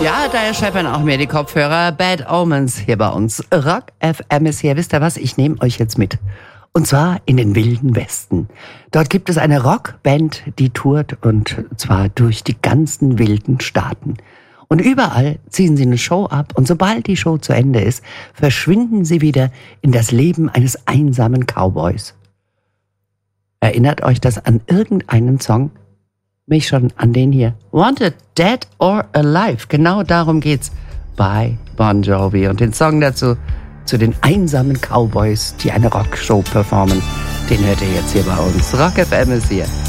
Ja, da scheppern auch mir die Kopfhörer. Bad Omens hier bei uns. Rock FM ist hier. Wisst ihr was? Ich nehme euch jetzt mit. Und zwar in den wilden Westen. Dort gibt es eine Rockband, die tourt, und zwar durch die ganzen wilden Staaten. Und überall ziehen sie eine Show ab, und sobald die Show zu Ende ist, verschwinden sie wieder in das Leben eines einsamen Cowboys. Erinnert euch das an irgendeinen Song? Mich schon an den hier. Wanted, Dead or Alive. Genau darum geht's bei Bon Jovi. Und den Song dazu, zu den einsamen Cowboys, die eine Rockshow performen, den hört ihr jetzt hier bei uns. Rock FM ist hier.